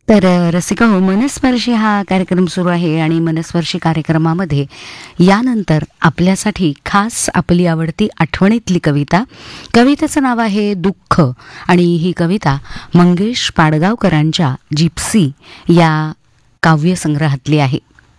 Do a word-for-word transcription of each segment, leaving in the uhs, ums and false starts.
तर अ, रसिका हो, मनस्पर्शी हा कार्यक्रम सुरू आहे आणि मनस्पर्शी कार्यक्रमामध्ये यानंतर आपल्यासाठी खास आपली आवडती आठवणीतली कविता. कवितेचं नाव आहे दुःख आणि ही कविता मंगेश पाडगावकरांच्या जिप्सी या काव्यसंग्रहातली आहे.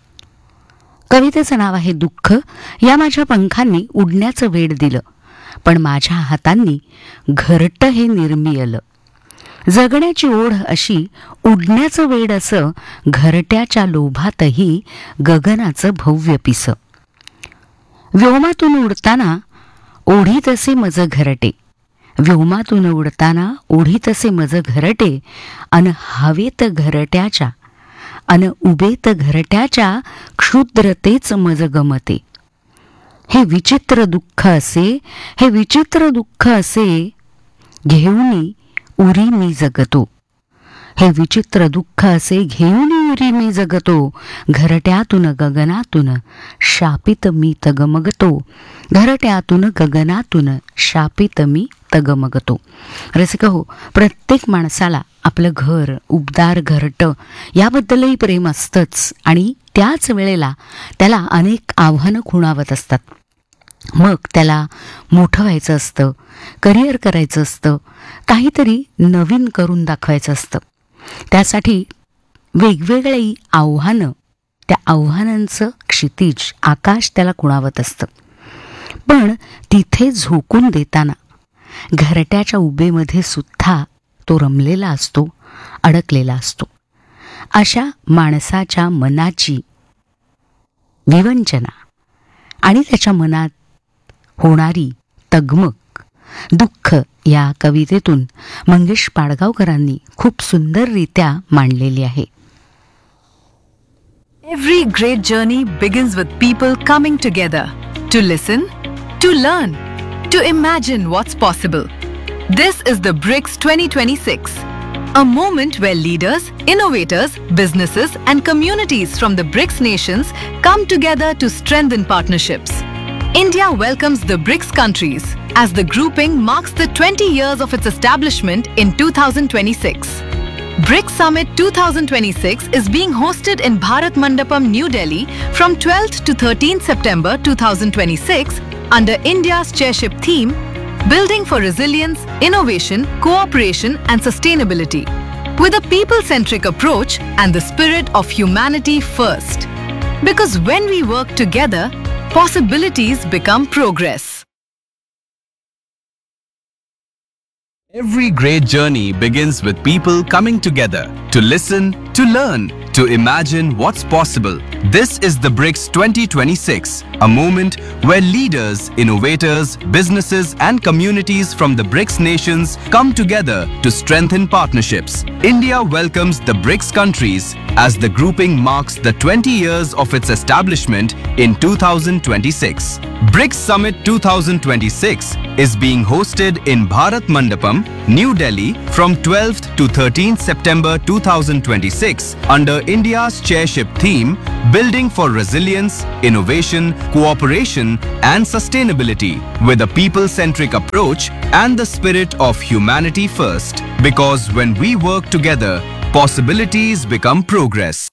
कवितेचं नाव आहे दुःख. या माझ्या पंखांनी उडण्याचं वेड दिलं, पण माझ्या हातांनी घरटं हे निर्मियलं. जगण्याची ओढ अशी, उडण्याचं वेड असं, घरट्याच्या लोभातही गगनाचं भव्य पिस. व्योमातून उडताना ओढीत असे मज घरटे, व्योमातून उडताना ओढीत असे मज घरटे, अन हवेत घरट्याच्या अन उबेत घरट्याच्या क्षुद्रतेच मज गमते. हे विचित्र दुःख असे, हे विचित्र दुःख असे, घेऊनी उरी मी जगतो. हे विचित्र दुःख असे, घेऊन उरी मी जगतो. घरट्यातून गगनातून शापित मी तगमगतो. घरट्यातून गगनातून शापित मी तगमगतो. रसिक हो, प्रत्येक माणसाला आपलं घर, उबदार घरटं याबद्दलही प्रेम असतंच आणि त्याच वेळेला त्याला अनेक आव्हानं खुणावत असतात. मग त्याला मोठं व्हायचं असतं, करिअर करायचं असतं, काहीतरी नवीन करून दाखवायचं असतं. त्यासाठी वेगवेगळी आव्हानं, त्या आव्हानांचं क्षितिज, आकाश त्याला खुणावत असतं. पण तिथे झोकून देताना घरट्याच्या उभेमध्ये सुद्धा तो रमलेला असतो, अडकलेला असतो. अशा माणसाच्या मनाची विवंचना आणि त्याच्या मनात होणारी तगमग, दुःख या कवितेतून मंगेश पाडगावकरांनी खूप सुंदररित्या मांडलेली आहे. Every great journey begins with people coming together to listen, to learn, to imagine what's possible. This is the BRICS twenty twenty-six, a moment where leaders, innovators, businesses and communities from the BRICS nations come together to strengthen partnerships. India welcomes the BRICS countries as the grouping marks the twenty years of its establishment in two thousand twenty-six. BRICS Summit twenty twenty-six is being hosted in Bharat Mandapam, New Delhi from twelfth to thirteenth September twenty twenty-six under India's chairship theme Building for Resilience, Innovation, Cooperation and Sustainability, with a people-centric approach and the spirit of humanity first. Because when we work together, possibilities become progress. Every great journey begins with people coming together to listen, to learn, to imagine what's possible. This is the BRICS twenty twenty-six, a moment where leaders, innovators, businesses and communities from the BRICS nations come together to strengthen partnerships. India welcomes the BRICS countries as the grouping marks the twenty years of its establishment in two thousand twenty-six. BRICS Summit twenty twenty-six is being hosted in Bharat Mandapam, New Delhi from twelfth to thirteenth September twenty twenty-six under India's chairship theme Building for Resilience, Innovation, Cooperation and Sustainability, with a people-centric approach and the spirit of humanity first. Because when we work together, possibilities become progress.